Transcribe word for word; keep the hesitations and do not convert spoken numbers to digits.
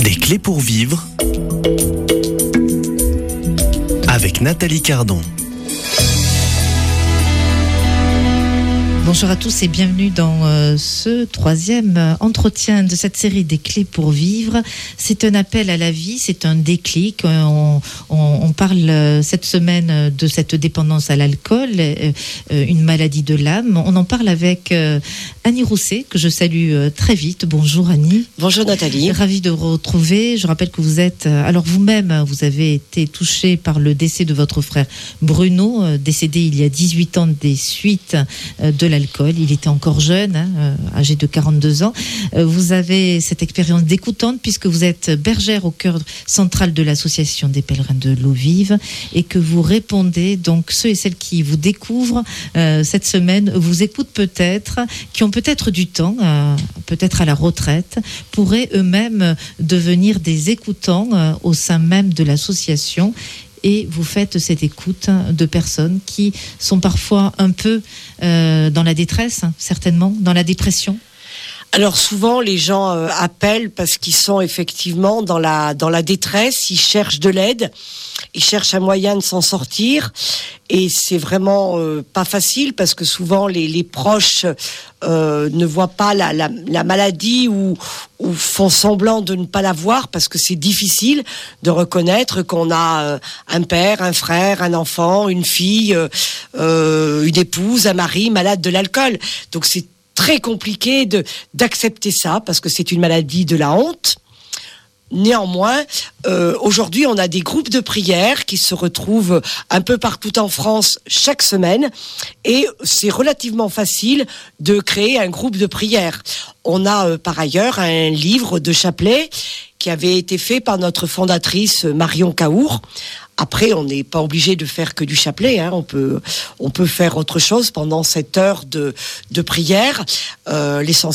Des clés pour vivre avec Nathalie Cardon. Bonjour à tous et bienvenue dans euh, ce troisième euh, entretien de cette série des clés pour vivre. C'est un appel à la vie, c'est un déclic. Euh, on, on, on parle euh, cette semaine de cette dépendance à l'alcool, euh, euh, une maladie de l'âme. On en parle avec euh, Annie Rousset, que je salue euh, très vite. Bonjour Annie. Bonjour Nathalie. Ravie de vous retrouver. Je rappelle que vous êtes, euh, alors vous-même, vous avez été touchée par le décès de votre frère Bruno, euh, décédé il y a dix-huit ans des suites euh, de l'alcool. Il était encore jeune, hein, euh, âgé de quarante-deux ans. Euh, vous avez cette expérience d'écoutante puisque vous êtes bergère au cœur central de l'association des pèlerins de l'eau vive et que vous répondez, donc ceux et celles qui vous découvrent euh, cette semaine, vous écoutent peut-être, qui ont peut-être du temps, euh, peut-être à la retraite, pourraient eux-mêmes devenir des écoutants euh, au sein même de l'association. Et vous faites cette écoute de personnes qui sont parfois un peu euh, dans la détresse, certainement, dans la dépression. Alors souvent les gens euh, appellent parce qu'ils sont effectivement dans la dans la détresse, ils cherchent de l'aide, ils cherchent un moyen de s'en sortir et c'est vraiment euh, pas facile parce que souvent les les proches euh, ne voient pas la la, la maladie ou ou font semblant de ne pas la voir parce que c'est difficile de reconnaître qu'on a euh, un père, un frère, un enfant, une fille, euh, euh, une épouse, un mari malade de l'alcool. Donc c'est très compliqué de d'accepter ça parce que c'est une maladie de la honte. Néanmoins, euh, aujourd'hui, on a des groupes de prière qui se retrouvent un peu partout en France chaque semaine et c'est relativement facile de créer un groupe de prière. On a euh, par ailleurs un livre de chapelet qui avait été fait par notre fondatrice Marion Cahour. Après, on n'est pas obligé de faire que du chapelet, hein. On peut, on peut faire autre chose pendant cette heure de, de prière. Euh, l'essentiel